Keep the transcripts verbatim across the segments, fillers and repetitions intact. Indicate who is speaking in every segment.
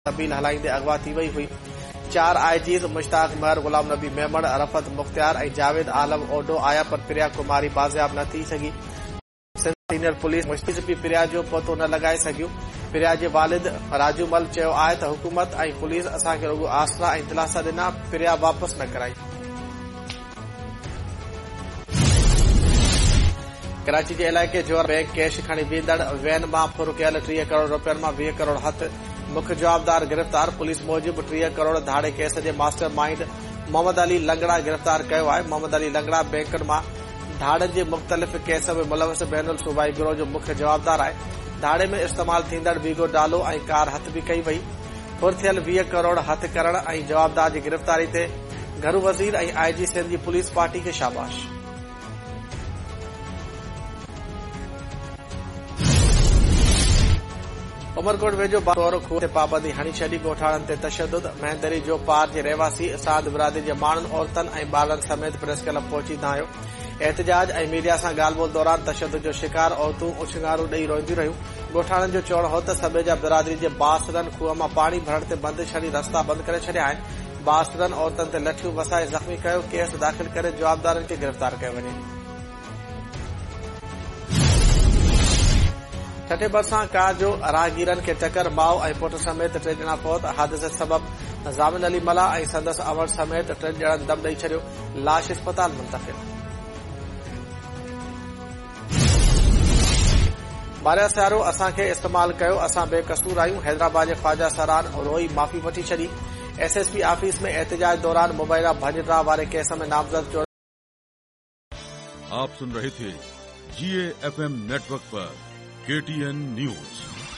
Speaker 1: सबील हलाईंदे अगवा थी वई हुई। चार आईजीज़ मुश्ताक मर, गुलाम नबी मेमण, रफ़त मुख्तियार ऐं जावेद आलम ओडो आया पर प्रिया कुमारी बाज़ियाब न थी सघी। सीनियर पुलिस मुश्तिक बि प्रिया जो पतो न लॻाए सघियो। प्रिया जे वालिद राजू मल चयो आहे त हुकूमत ऐं पुलिस असांखे रुॻो आसरा ऐं दिलासा ॾिना, प्रिया वापसि न कराई। कराची जे इलाइक़े जोर बैंक कैश खणी बीहंदड़ वैन मां फुर कयल टीह करोड़ रुपयनि मां वीह करोड़ हथ। मुख्य जवाबदार गिरफ़्तार। पुलिस मूजिबि टीह करोड़ धाड़े केस जे मास्टर माइंड मोहम्मद अली लंगड़ा गिरफ़्तार कयो आहे। मोहम्मद अली लंगड़ा बैंकुनि मां धाड़नि जे मुख़्तलिफ़ केस में मुलविस बैनुल सूबाई गिरोह जो मुख्य जवाबदार आहे। धाड़े में इस्तेमाल थींदड़ वीगो डालो ऐं कार हथ बि कई वई। फुर थियल वीह करोड़ हथ करण ऐं जवाबदार जी गिरफ़्तारी ते घरू वज़ीर ऐं आईजी सिंध जी पुलिस पार्टी खे शाबाश। उमरकोट वेझो तौर खूह ते पाबंदी हणी छॾी। ॻोठाणनि ते तशदुद। महेंदरी जो पार जे रहवासी साद बिरादरी जे माण्हुनि, औरतनि ऐं ॿारनि समेत प्रेस क्लब पहुची धायो। एहतजाज ऐं मीडिया सां ॻाल्हि ॿोल दौरान तशदुद जो शिकार औरतूं उछंगारूं ॾेई रोईंदियूं रहियूं। ॻोठाणनि जो चवणु हो त सभेजा बिरादरी जे बासरनि खूह मां पाणी भरण ते बंदिश हणी रस्ता बंदि करे छॾिया आहिनि। बासरनि औरतनि ते लठियूं वसाए ज़ख़्मी कयो। केस दाख़िल करे जवाबदारनि खे गिरफ़्तार कयो वञे। छठे भरिसां कार जो राहगीरनि खे टकर, माउ ऐं पुट समेत टे ॼणा फौत। हादिसे सबबि ज़ामिन अली मला ऐं संदसि अमर समेत टे ॼणनि दम ॾेई छॾियो। लाश अस्पताल मुंतक़िल। मारिया सियारो असांखे इस्तेमाल कयो, असां बेकसूर आहियूं। हैदराबाद जे ख्वाजा सरान रोई माफ़ी वठी छॾी। एसएसपी ऑफिस में एहतजाज दौरान मुबैना भंजड्रा वारे केस में नामज़द चोर।
Speaker 2: आप सुन रहे थे जीए एफएम नेटवर्क पर केटीएन न्यूज।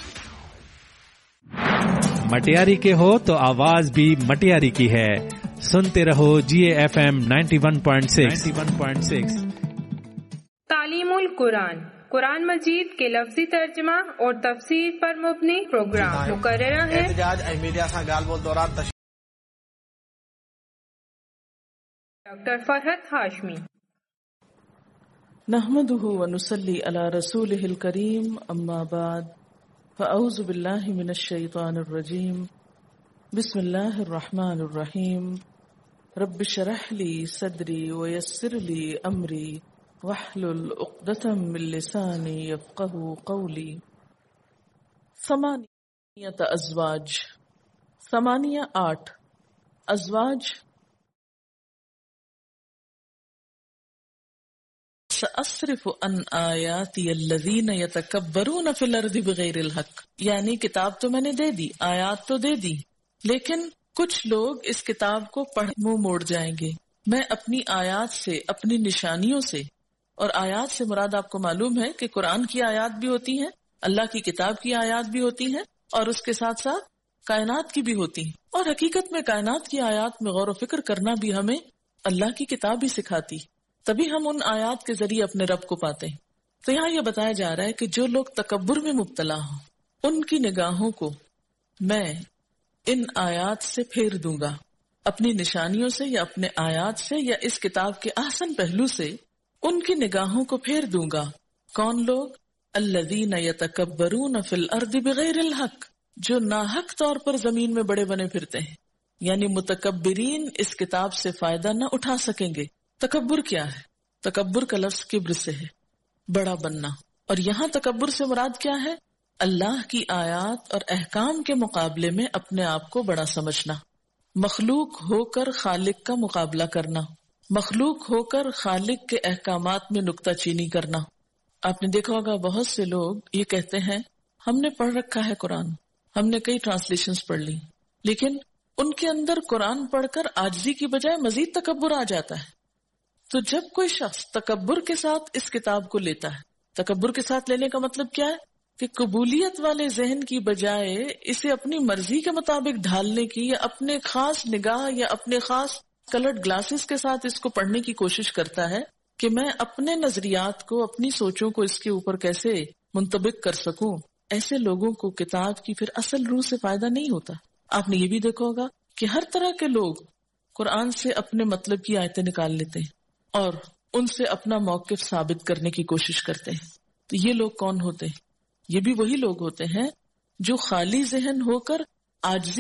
Speaker 3: मटियारी के हो तो आवाज भी मटियारी की है। सुनते रहो जीए FM ninety one point six.
Speaker 4: तालीमुल Quran, Quran मजीद के लफ्जी तर्जमा और तफसीर पर मुबनी प्रोग्राम मुकर्रर है।
Speaker 1: एहतजाज ऐं मीडिया सां ॻाल्हि ॿोल दौरान
Speaker 4: डॉक्टर फरहत हाशमी।
Speaker 5: नहमदुहु व नुसल्ली अला रसूलिहिल करीम, अम्मा बाद, फअऊज़ु बिल्लाहि मिनश शैतानिर रजीम, बिस्मिल्लाहिर रहमानिर रहीम, रब्बि शरह ली सदरी व यस्सिर ली अमरी वहलुल उक़दतम मिन लिसानी यफ़क़हू क़ौली। समानियत अज़वाज, समानिया आठ, अज़वाज सअस्रिफ़ु अन आयाती अल्लज़ीना यतकब्बरूना फ़िल अर्ज़ि बिग़ैरिल हक़। यानी किताब तो मैंने दे दी, आयात तो दे दी, लेकिन कुछ लोग इस किताब को पढ़ मुंह मोड़ जाएंगे। मैं अपनी आयात से, अपनी निशानियों से, और आयात से मुराद आपको मालूम है कि कुरान की आयात भी होती हैं, अल्लाह की किताब की आयात भी होती हैं, और उसके साथ साथ कायनात की भी होती हैं। और हकीकत में कायनात की आयात में गौर व फिक्र करना भी हमें अल्लाह की किताब ही सिखाती, तभी हम उन आयात के जरिए अपने रब को पाते हैं। तो यहाँ यह बताया जा रहा है कि जो लोग तकब्बुर में मुब्तला हों, उनकी निगाहों को मैं इन आयात से फेर दूंगा, अपनी निशानियों से या अपने आयात से या इस किताब के ahsan पहलू से उनकी निगाहों को फेर दूंगा। कौन लोग? अल्लज़ीना यतकब्बरूना फ़िल अर्ज़ि बिग़ैरिल हक़, जो नाहक तौर पर जमीन में बड़े बने फिरते हैं। यानी मुतकब्बिरीन इस किताब से फायदा न उठा सकेंगे। तकब्बुर क्या है? तकब्बुर का लफ्ज़ किब्र से है, बड़ा बनना। और यहाँ तकब्बुर से मुराद क्या है? अल्लाह की आयात और अहकाम के मुकाबले में अपने आप को बड़ा समझना, मखलूक होकर खालिक का मुकाबला करना, मखलूक होकर खालिक के अहकामात में नुक्ताचीनी करना। आपने देखा होगा बहुत से लोग ये कहते हैं हमने पढ़ रखा है कुरान, हमने कई ट्रांसलेशंस पढ़ ली, लेकिन उनके अंदर कुरान पढ़कर आजिज़ी की बजाय मजीद तकब्बुर आ जाता है। तो जब कोई शख्स तकब्बुर के साथ इस किताब को लेता है, तकब्बुर के साथ लेने का मतलब क्या है कि कबूलियत वाले जहन की बजाय इसे अपनी मर्जी के मुताबिक ढालने की, या अपने खास निगाह या अपने खास कलर्ड ग्लासेस के साथ इसको पढ़ने की कोशिश करता है कि मैं अपने नजरियात को, अपनी सोचों को इसके ऊपर कैसे मुंतबिक कर सकूं। ऐसे लोगों को किताब की फिर असल रूह से फायदा नहीं होता। आपने ये भी देखा होगा कि हर तरह के लोग कुरान से अपने मतलब की आयतें निकाल लेते हैं और उनसे अपना मौकिफ साबित करने की कोशिश करते हैं। तो ये लोग कौन होते हैं? ये भी वही लोग होते हैं जो खाली जहन होकर आजिज़ी